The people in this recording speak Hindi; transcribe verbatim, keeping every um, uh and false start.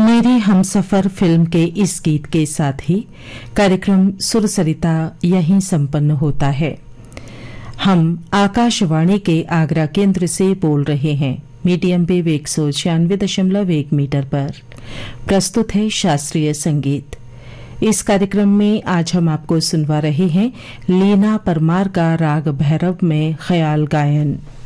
मेरी हमसफर फिल्म के इस गीत के साथ ही कार्यक्रम सुरसरिता यहीं संपन्न होता है। हम आकाशवाणी के आगरा केंद्र से बोल रहे हैं। मीडियम वेव एक सौ छियानवे दशमलव एक मीटर पर प्रस्तुत है शास्त्रीय संगीत। इस कार्यक्रम में आज हम आपको सुनवा रहे हैं लीना परमार का राग भैरव में ख्याल गायन।